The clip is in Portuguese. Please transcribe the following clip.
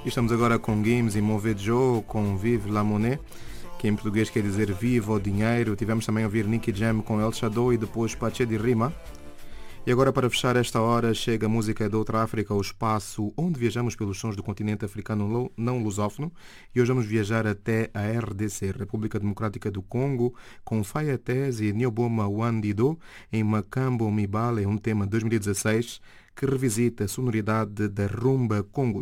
Estamos agora com Games e Move Joe, com Vive la Monnaie, que em português quer dizer Viva o Dinheiro. Tivemos também a ouvir Nicky Jam com El Shadow e depois Pache de Rima. E agora, para fechar esta hora, chega a música da Outra África, o espaço onde viajamos pelos sons do continente africano não lusófono. E hoje vamos viajar até a RDC, República Democrática do Congo, com Faya Tez e Nyoboma Wandido em Makambo Mibale, um tema de 2016 que revisita a sonoridade da rumba congolesa.